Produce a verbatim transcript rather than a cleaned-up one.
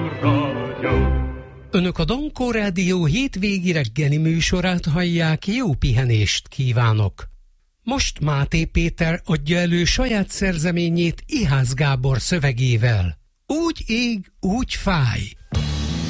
Önök a Dankó Rádió hétvégi reggeli műsorát hallják, jó pihenést kívánok! Most Máté Péter adja elő saját szerzeményét Ihász Gábor szövegével. Úgy ég, úgy fáj.